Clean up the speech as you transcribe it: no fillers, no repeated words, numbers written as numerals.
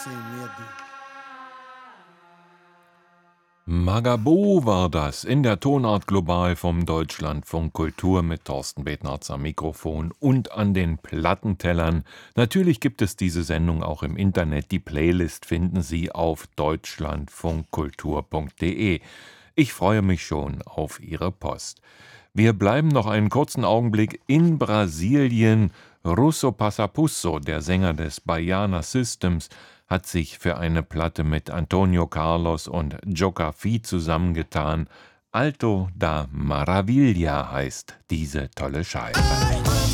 Magabo war das in der Tonart Global vom Deutschlandfunk Kultur mit Thorsten Betnarz am Mikrofon und an den Plattentellern. Natürlich gibt es diese Sendung auch im Internet. Die Playlist finden Sie auf deutschlandfunkkultur.de. Ich freue mich schon auf Ihre Post. Wir bleiben noch einen kurzen Augenblick in Brasilien. Russo Passapusso, der Sänger des Baiana Systems, hat sich für eine Platte mit Antonio Carlos und Jocafi zusammengetan. Alto da Maravilla heißt diese tolle Scheibe.